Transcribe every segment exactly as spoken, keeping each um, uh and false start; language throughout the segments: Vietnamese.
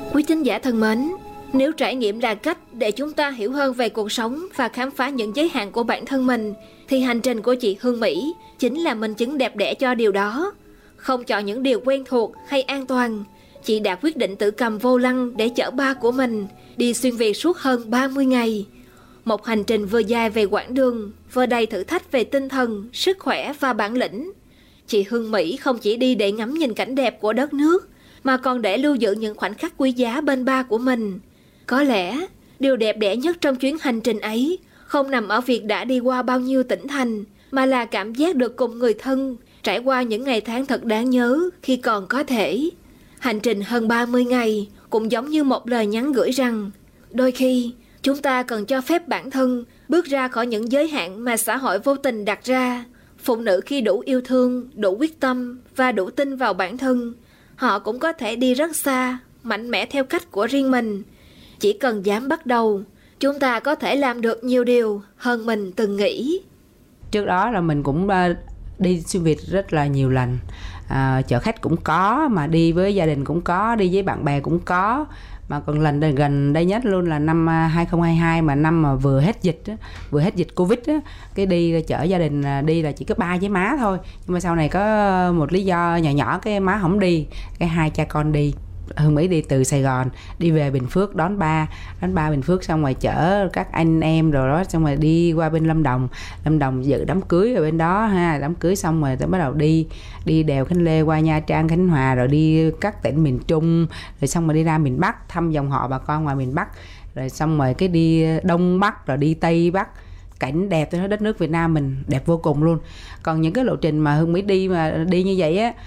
Quý thính giả thân mến, nếu trải nghiệm là cách để chúng ta hiểu hơn về cuộc sống và khám phá những giới hạn của bản thân mình, thì hành trình của chị Hương Mỹ chính là minh chứng đẹp đẽ cho điều đó. Không chọn những điều quen thuộc hay an toàn, chị đã quyết định tự cầm vô lăng để chở ba của mình đi xuyên Việt suốt hơn ba mươi ngày. Một hành trình vừa dài về quãng đường, vừa đầy thử thách về tinh thần, sức khỏe và bản lĩnh. Chị Hương Mỹ không chỉ đi để ngắm nhìn cảnh đẹp của đất nước, mà còn để lưu giữ những khoảnh khắc quý giá bên ba của mình. Có lẽ, điều đẹp đẽ nhất trong chuyến hành trình ấy không nằm ở việc đã đi qua bao nhiêu tỉnh thành, mà là cảm giác được cùng người thân, trải qua những ngày tháng thật đáng nhớ khi còn có thể. Hành trình hơn ba mươi ngày cũng giống như một lời nhắn gửi rằng, đôi khi chúng ta cần cho phép bản thân bước ra khỏi những giới hạn mà xã hội vô tình đặt ra. Phụ nữ khi đủ yêu thương, đủ quyết tâm và đủ tin vào bản thân, họ cũng có thể đi rất xa, mạnh mẽ theo cách của riêng mình. Chỉ cần dám bắt đầu, chúng ta có thể làm được nhiều điều hơn mình từng nghĩ. Trước đó là mình cũng đi xuyên Việt rất là nhiều lần. À, chở khách cũng có, mà đi với gia đình cũng có, đi với bạn bè cũng có. Mà còn lần gần đây nhất luôn là năm hai không hai hai, mà năm mà vừa hết dịch á, vừa hết dịch Covid á, cái đi chở gia đình đi là chỉ có ba với má thôi. Nhưng mà sau này có một lý do nhỏ nhỏ cái má không đi, cái hai cha con đi. Hương Mỹ đi từ Sài Gòn đi về Bình Phước đón ba, đón ba Bình Phước xong rồi chở các anh em rồi đó, xong rồi đi qua bên Lâm Đồng, Lâm Đồng dự đám cưới ở bên đó ha, đám cưới xong rồi tới bắt đầu đi đi đèo Khánh Lê qua Nha Trang, Khánh Hòa, rồi đi các tỉnh miền Trung, rồi xong rồi đi ra miền Bắc thăm dòng họ bà con ngoài miền Bắc, rồi xong rồi cái đi Đông Bắc rồi đi Tây Bắc. Cảnh đẹp, tôi nói đất nước Việt Nam mình đẹp vô cùng luôn. Còn những cái lộ trình mà Hương Mỹ đi mà đi như vậy á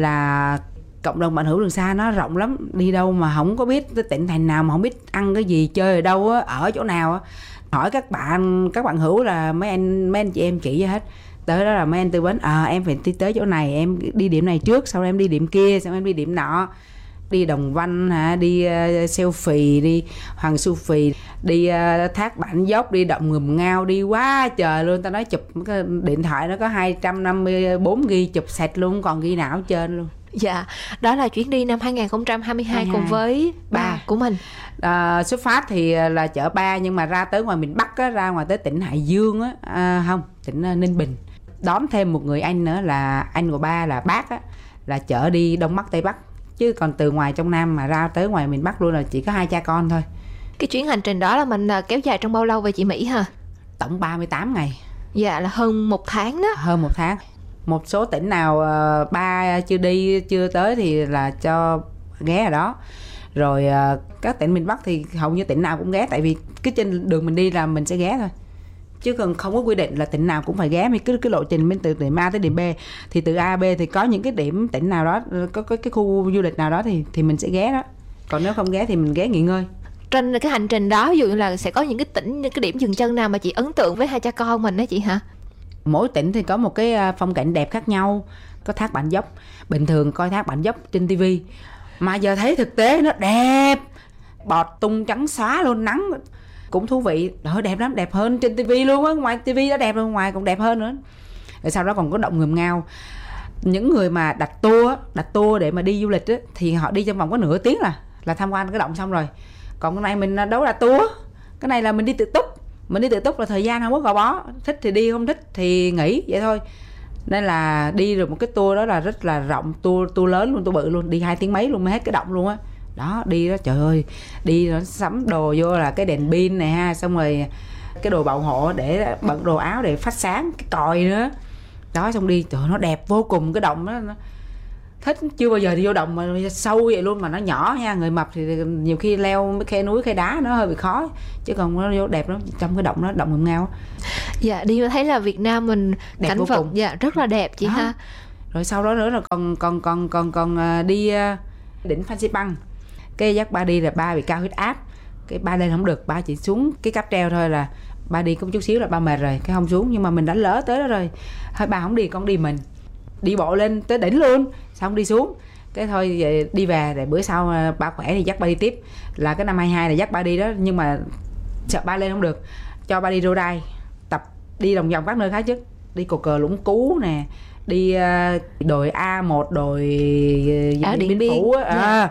là cộng đồng bạn hữu Trường Sa nó rộng lắm, đi đâu mà không có biết tới tỉnh thành nào mà không biết ăn cái gì, chơi ở đâu á, ở chỗ nào á, hỏi các bạn các bạn hữu là mấy anh mấy anh chị em chỉ cho hết. Tới đó là mấy anh tư vấn, à, em phải đi tới chỗ này, em đi điểm này trước, sau đó em đi điểm kia, sau đó em đi điểm nọ, đi Đồng Văn hả, đi uh, selfie, đi Hoàng Su Phì, đi uh, Thác Bản Dốc, đi Động Ngùm Ngao, đi quá trời luôn. Ta nói chụp cái điện thoại nó có hai trăm năm mươi tư gi bi chụp sạch luôn, còn ghi nào ở trên luôn. Dạ, đó là chuyến đi năm hai không hai hai cùng với ba của mình. À, xuất phát thì là chở ba, nhưng mà ra tới ngoài miền Bắc á, ra ngoài tới tỉnh Hải Dương á, à, không, tỉnh Ninh Bình. Đón thêm một người anh nữa là anh của ba là bác á, là chở đi Đông Bắc Tây Bắc. Chứ còn từ ngoài trong Nam mà ra tới ngoài miền Bắc luôn là chỉ có hai cha con thôi. Cái chuyến hành trình đó là mình kéo dài trong bao lâu vậy chị Mỹ hả? Tổng ba mươi tám ngày. Dạ, là hơn một tháng đó. Hơn một tháng. Một số tỉnh nào uh, ba chưa đi, chưa tới thì là cho ghé ở đó. Rồi uh, các tỉnh miền Bắc thì hầu như tỉnh nào cũng ghé, tại vì cái trên đường mình đi là mình sẽ ghé thôi. Chứ còn không có quy định là tỉnh nào cũng phải ghé. Mình cứ cái lộ trình bên từ điểm A tới điểm B, thì từ A B thì có những cái điểm tỉnh nào đó, có, có cái khu du lịch nào đó thì thì mình sẽ ghé đó. Còn nếu không ghé thì mình ghé nghỉ ngơi. Trên cái hành trình đó ví dụ như là sẽ có những cái tỉnh, những cái điểm dừng chân nào mà chị ấn tượng với hai cha con mình đó chị hả? Mỗi tỉnh thì có một cái phong cảnh đẹp khác nhau. Có Thác Bản Dốc, bình thường coi Thác Bản Dốc trên tivi, mà giờ thấy thực tế nó đẹp, bọt tung trắng xóa luôn, nắng cũng thú vị. Đó, đẹp lắm, đẹp hơn trên tivi luôn á. Ngoài tivi đã đẹp rồi, ngoài còn đẹp hơn nữa. Rồi sau đó còn có Động Ngùm Ngao. Những người mà đặt tour đặt tour để mà đi du lịch á, thì họ đi trong vòng có nửa tiếng là là tham quan cái động xong rồi. Còn cái này mình đâu là tour, cái này là mình đi tự túc. Mình đi tự túc là thời gian không có gò bó, thích thì đi, không thích thì nghỉ, vậy thôi. Nên là đi rồi một cái tour đó là rất là rộng, tour tour lớn luôn, tour bự luôn, đi hai tiếng mấy luôn mới hết cái động luôn á. Đó, đi đó trời ơi, đi nó sắm đồ vô là cái đèn pin này ha, xong rồi cái đồ bảo hộ để bận đồ áo để phát sáng, cái còi nữa. Đó, xong đi, trời ơi, nó đẹp vô cùng cái động đó. Nó thích, chưa bao giờ đi vô động mà sâu vậy luôn, mà nó nhỏ nha. Người mập thì nhiều khi leo mấy khe núi khe đá nó hơi bị khó, chứ còn nó vô đẹp lắm. Trong cái động đó, Động Ngùm Ngao. Dạ, đi thấy là Việt Nam mình đẹp cảnh vô vật cùng. Dạ, rất là đẹp chị đó. Ha. Rồi sau đó nữa là còn còn còn còn còn đi đỉnh Phan Xipang. Cái dắt ba đi là ba bị cao huyết áp, cái ba lên không được, ba chỉ xuống cái cáp treo thôi, là ba đi có một chút xíu là ba mệt rồi, cái không xuống. Nhưng mà mình đã lỡ tới đó rồi, thôi ba không đi, con đi mình đi bộ lên tới đỉnh luôn, xong đi xuống. Cái thôi đi về, để bữa sau ba khỏe thì dắt ba đi tiếp. Là cái năm hai hai là dắt ba đi đó, nhưng mà sợ ba lên không được, cho ba đi Rô Đai tập, đi vòng vòng các nơi khác chứ, đi Cột Cờ Lũng Cú nè, đi uh, đồi A một, đồi uh, ở Điện Biên Biên Phủ á, à,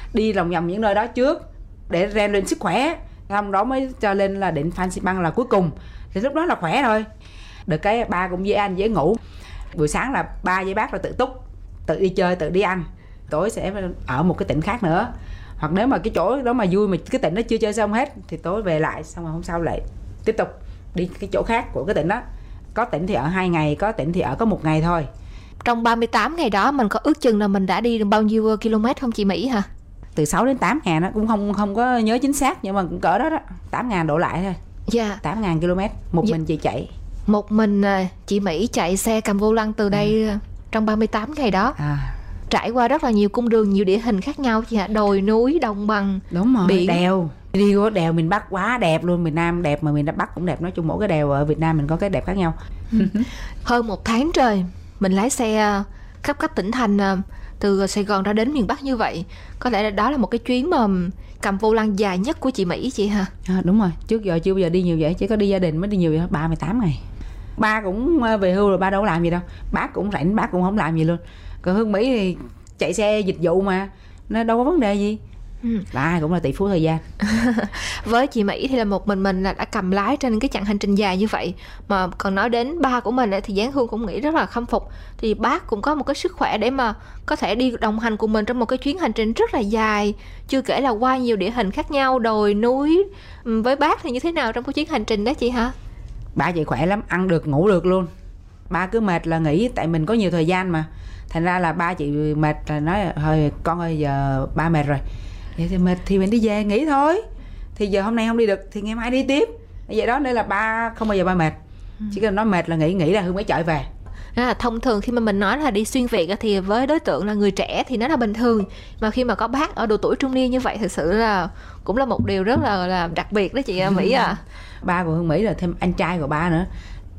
đi lòng vòng những nơi đó trước để rèn luyện sức khỏe, xong đó mới cho lên là định Phan Xipang là cuối cùng, thì lúc đó là khỏe rồi. Được cái ba cũng dễ ăn dễ ngủ, buổi sáng là ba với bác là tự túc, tự đi chơi tự đi ăn, tối sẽ ở một cái tỉnh khác nữa, hoặc nếu mà cái chỗ đó mà vui mà cái tỉnh đó chưa chơi xong hết thì tối về lại, xong rồi hôm sau lại tiếp tục đi cái chỗ khác của cái tỉnh đó. Có tỉnh thì ở hai ngày, có tỉnh thì ở có một ngày thôi. Trong ba mươi tám ngày đó mình có ước chừng là mình đã đi được bao nhiêu km không chị Mỹ hả? Từ sáu đến tám ngàn, nó cũng không không có nhớ chính xác, nhưng mà cũng cỡ đó đó, tám ngàn đổ lại thôi. Dạ. Yeah. tám ngàn km một Dạ. mình chị chạy. Một mình chị Mỹ chạy xe cầm vô lăng từ đây à. Trong ba mươi tám ngày đó À. Trải qua rất là nhiều cung đường, nhiều địa hình khác nhau chị ạ. Đồi núi, đồng bằng, đúng rồi, biển, đèo. Đi có đèo miền Bắc quá đẹp luôn, miền Nam đẹp mà miền Bắc cũng đẹp. Nói chung mỗi cái đèo ở Việt Nam mình có cái đẹp khác nhau. Hơn một tháng trời mình lái xe khắp các tỉnh thành từ Sài Gòn ra đến miền Bắc như vậy. Có lẽ là đó là một cái chuyến mà cầm vô lăng dài nhất của chị Mỹ chị hả? À, đúng rồi, trước giờ chưa bao giờ đi nhiều vậy, chỉ có đi gia đình mới đi nhiều vậy, ba mươi tám ngày. Ba cũng về hưu rồi, ba đâu có làm gì đâu. Bác cũng rảnh, bác cũng không làm gì luôn. Còn Hương Mỹ thì chạy xe dịch vụ mà, nó đâu có vấn đề gì. Ừ. Ba cũng là tỷ phú thời gian. Với chị Mỹ thì là một mình mình là đã cầm lái trên cái chặng hành trình dài như vậy. Mà còn nói đến ba của mình thì Giáng Hương cũng nghĩ rất là khâm phục. Thì bác cũng có một cái sức khỏe để mà có thể đi đồng hành cùng mình trong một cái chuyến hành trình rất là dài. Chưa kể là qua nhiều địa hình khác nhau, đồi, núi. Với bác thì như thế nào trong cái chuyến hành trình đó chị hả? Ba chị khỏe lắm, ăn được ngủ được luôn. Ba cứ mệt là nghỉ, tại mình có nhiều thời gian mà. Thành ra là ba chị mệt là nói thôi con ơi giờ ba mệt rồi, vậy thì mệt thì mình đi về nghỉ thôi. Thì giờ hôm nay không đi được thì ngày mai đi tiếp. Vậy đó, nên là ba không bao giờ ba mệt. Chỉ cần nói mệt là nghỉ, nghỉ là Hương mới chạy về. À, thông thường khi mà mình nói là đi xuyên Việt thì với đối tượng là người trẻ thì nó là bình thường. Mà khi mà có bác ở độ tuổi trung niên như vậy thực sự là cũng là một điều rất là, là đặc biệt đó chị Mỹ à. Ba của Hương Mỹ là thêm anh trai của ba nữa.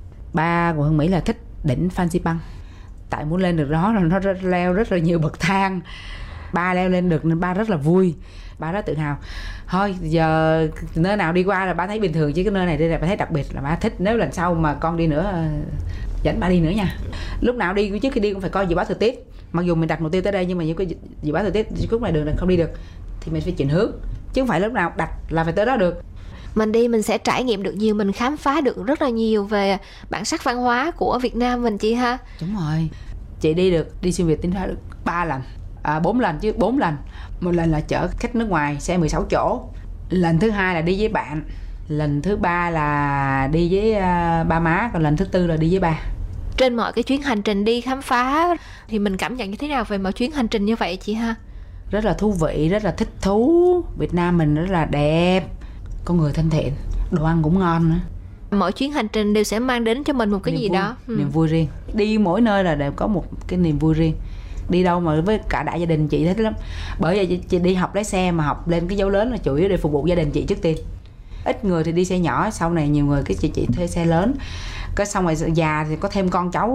Ba của Hương Mỹ là thích đỉnh Phan Xipang. Tại muốn lên được đó là nó rất, leo rất là nhiều bậc thang. Ba leo lên được nên ba rất là vui. Ba rất tự hào. Thôi giờ nơi nào đi qua là ba thấy bình thường, chứ cái nơi này đây là ba thấy đặc biệt, là ba thích. Nếu lần sau mà con đi nữa dẫn ba đi nữa nha. Lúc nào đi trước khi đi cũng phải coi dự báo thời tiết. Mặc dù mình đặt mục tiêu tới đây nhưng mà những cái dự báo thời tiết lúc này đường này không đi được thì mình phải chuyển hướng, chứ không phải lúc nào đặt là phải tới đó được. Mình đi mình sẽ trải nghiệm được nhiều, mình khám phá được rất là nhiều về bản sắc văn hóa của Việt Nam mình chị ha. Đúng rồi. Chị đi được, đi xuyên Việt tính ra được ba lần. À, bốn lần chứ, bốn lần. Một lần là chở khách nước ngoài, xe mười sáu chỗ. Lần thứ hai là đi với bạn. Lần thứ ba là đi với uh, ba má. Còn lần thứ tư là đi với ba. Trên mọi cái chuyến hành trình đi khám phá thì mình cảm nhận như thế nào về mọi chuyến hành trình như vậy chị ha? Rất là thú vị, rất là thích thú. Việt Nam mình rất là đẹp, con người thân thiện, đồ ăn cũng ngon nữa. Mỗi chuyến hành trình đều sẽ mang đến cho mình một cái niềm gì vui, đó niềm vui riêng. Đi mỗi nơi là đều có một cái niềm vui riêng. Đi đâu mà với cả đại gia đình chị thích lắm. Bởi vậy chị, chị đi học lái xe mà học lên cái dấu lớn là chủ yếu để phục vụ gia đình chị trước tiên. Ít người thì đi xe nhỏ, sau này nhiều người cái chị chị thuê xe lớn. Cái xong rồi già thì có thêm con cháu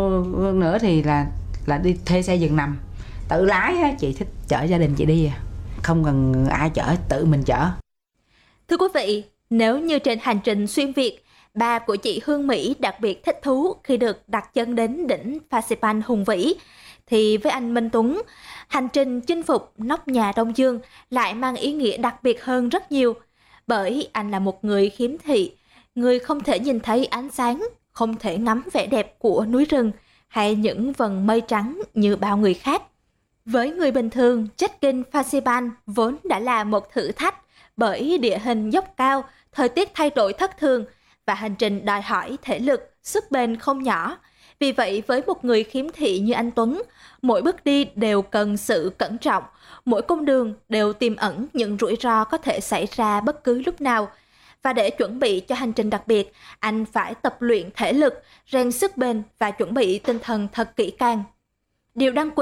nữa thì là là đi thuê xe giường nằm. Tự lái á, chị thích chở gia đình chị đi à. Không cần ai chở, tự mình chở. Thưa quý vị, nếu như trên hành trình xuyên Việt, ba của chị Hương Mỹ đặc biệt thích thú khi được đặt chân đến đỉnh Phan Xipang hùng vĩ, thì với anh Minh Tuấn, hành trình chinh phục nóc nhà Đông Dương lại mang ý nghĩa đặc biệt hơn rất nhiều. Bởi anh là một người khiếm thị, người không thể nhìn thấy ánh sáng, không thể ngắm vẻ đẹp của núi rừng hay những vầng mây trắng như bao người khác. Với người bình thường, trekking Phan Xipang vốn đã là một thử thách bởi địa hình dốc cao, thời tiết thay đổi thất thường và hành trình đòi hỏi thể lực, sức bền không nhỏ. Vì vậy, với một người khiếm thị như anh Tuấn, mỗi bước đi đều cần sự cẩn trọng, mỗi cung đường đều tiềm ẩn những rủi ro có thể xảy ra bất cứ lúc nào. Và để chuẩn bị cho hành trình đặc biệt, anh phải tập luyện thể lực, rèn sức bền và chuẩn bị tinh thần thật kỹ càng. Điều đáng quý